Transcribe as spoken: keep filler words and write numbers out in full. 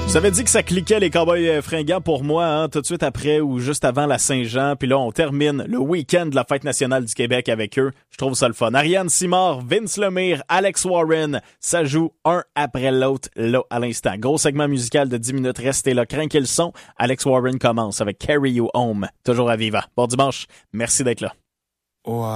Vous avez dit que ça cliquait les Cowboys fringants pour moi, hein, tout de suite après ou juste avant la Saint-Jean. Puis là, on termine le week-end de la Fête nationale du Québec avec eux. Je trouve ça le fun. Ariane Simard, Vince Lemire, Alex Warren, ça joue un après l'autre là à l'instant. Gros segment musical de dix minutes. Restez là, craquez le son. Alex Warren commence avec Carry You Home, toujours à Viva. Bon dimanche, merci d'être là. Wow.